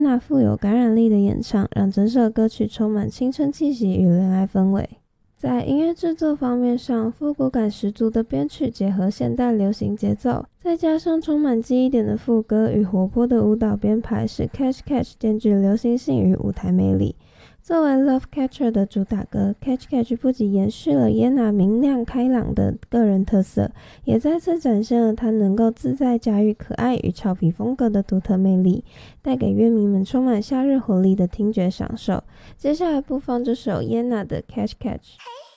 那富有感染力的演唱，让整首歌曲充满青春气息与恋爱氛围。在音乐制作方面上，复古感十足的编曲结合现代流行节奏，再加上充满记忆点的副歌与活泼的舞蹈编排，使 Catch Catch 兼具流行性与舞台魅力。作为 Love Catcher 的主打歌， Catch Catch 不仅延续了 Yenna 明亮开朗的个人特色，也再次展现了她能够自在驾驭可爱与俏皮风格的独特魅力，带给乐迷们充满夏日活力的听觉享受。接下来播放这首 Yenna 的 Catch Catch。